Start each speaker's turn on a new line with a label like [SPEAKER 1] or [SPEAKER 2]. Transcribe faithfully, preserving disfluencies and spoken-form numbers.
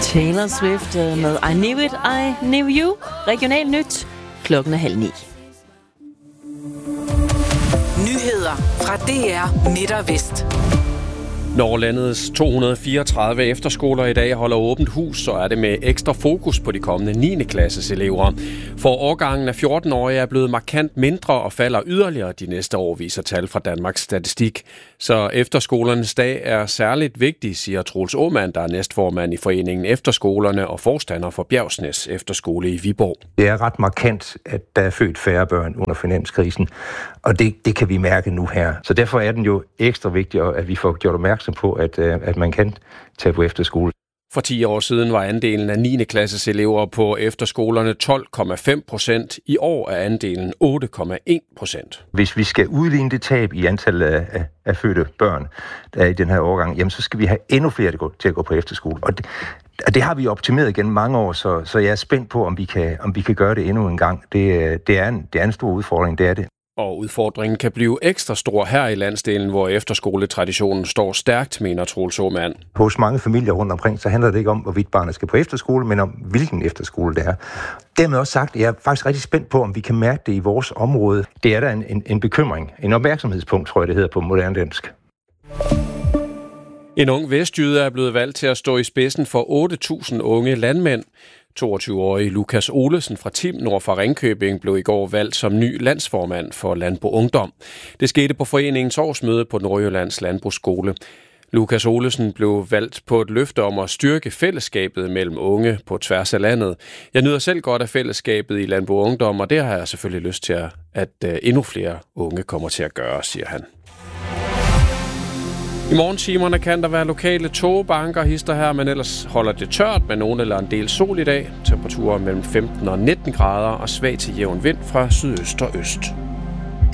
[SPEAKER 1] Taylor Swift med I Knew It, I Knew You. Regional nyt. Klokken er halv ni.
[SPEAKER 2] Nyheder fra D R Midt og Vest.
[SPEAKER 3] Når landets to hundrede og fireogtredive efterskoler i dag holder åbent hus, så er det med ekstra fokus på de kommende niende klasses elever. For årgangen af fjorten-årige er blevet markant mindre og falder yderligere de næste år, viser tal fra Danmarks Statistik. Så efterskolernes dag er særligt vigtig, siger Troels Aamand, der er næstformand i foreningen Efterskolerne og forstander for Bjergsnæs Efterskole i Viborg.
[SPEAKER 4] Det er ret markant, at der er født færre børn under finanskrisen, og det, det kan vi mærke nu her. Så derfor er den jo ekstra vigtig, at vi får gjort opmærksom på, at, at man kan tage på efterskole.
[SPEAKER 3] For ti år siden var andelen af niende klasses elever på efterskolerne tolv komma fem procent. I år er andelen otte komma en procent.
[SPEAKER 4] Hvis vi skal udligne det tab i antallet af, af, af fødte børn, der er i den her årgang, jamen så skal vi have endnu flere til at gå på efterskole. Og det, og det har vi optimeret igen mange år, så, så jeg er spændt på, om vi kan, om vi kan gøre det endnu en gang. Det, det, er en, det er en stor udfordring, det er det.
[SPEAKER 3] Og udfordringen kan blive ekstra stor her i landsdelen, hvor efterskoletraditionen står stærkt, mener Troels Aamand.
[SPEAKER 4] Hos mange familier rundt omkring, så handler det ikke om, hvorvidt barnet skal på efterskole, men om hvilken efterskole det er. Dermed også sagt, jeg er faktisk rigtig spændt på, om vi kan mærke det i vores område. Det er der en, en, en bekymring, en opmærksomhedspunkt, tror jeg det hedder på moderne dansk.
[SPEAKER 3] En ung vestjyde er blevet valgt til at stå i spidsen for otte tusind unge landmænd. toogtyve-årige Lukas Olesen fra Tim nord for Ringkøbing blev i går valgt som ny landsformand for Landbrug Ungdom. Det skete på foreningens årsmøde på Nordjyllands Landbrugsskole. Lukas Olesen blev valgt på et løfte om at styrke fællesskabet mellem unge på tværs af landet. Jeg nyder selv godt af fællesskabet i Landbrug Ungdom, og det har jeg selvfølgelig lyst til, at endnu flere unge kommer til at gøre, siger han. I morgentimerne kan der være lokale togbanker hister her, men ellers holder det tørt med nogen eller en del sol i dag. Temperaturer mellem femten og nitten grader og svag til jævn vind fra sydøst og øst.